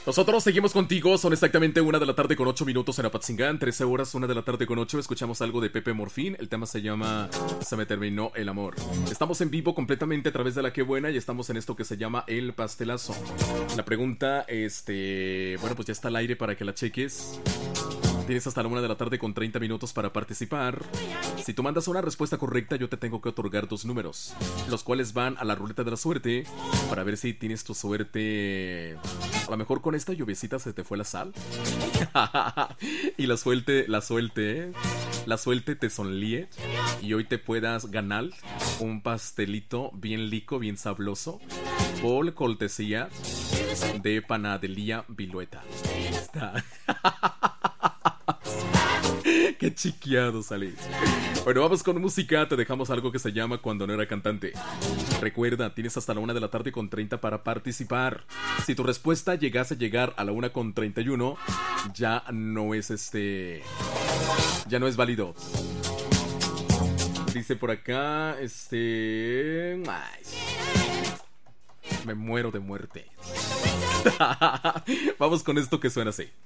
Nosotros seguimos contigo, son exactamente 1 de la tarde con 8 minutos en Apatzingán, 13 horas, 1 de la tarde con 8, escuchamos algo de Pepe Morfín, el tema se llama Se me terminó el amor. Estamos en vivo completamente a través de La Que Buena y estamos en esto que se llama El Pastelazo. La pregunta, bueno, pues ya está al aire para que la cheques. Tienes hasta la 1 de la tarde con 30 minutos para participar. Si tú mandas una respuesta correcta, yo te tengo que otorgar 2 números, los cuales van a la ruleta de la suerte para ver si tienes tu suerte. A lo mejor con esta lluviecita se te fue la sal. Y la suerte te sonríe. Y hoy te puedas ganar un pastelito bien lico, bien sabroso, por cortesía de Panadería Vilueta. Está. Qué chiqueado salís. Bueno, vamos con música. Te dejamos algo que se llama Cuando no era cantante. Recuerda, tienes hasta la 1 de la tarde con 30 para participar. Si tu respuesta llegase a llegar a la 1 con 31, ya no es ya no es válido. Dice por acá, ay, me muero de muerte. Vamos con esto que suena así.